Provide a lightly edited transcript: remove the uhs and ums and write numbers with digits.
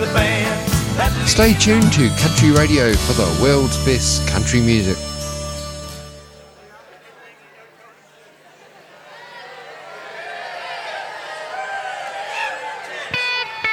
Stay tuned to Country Radio for the world's best country music.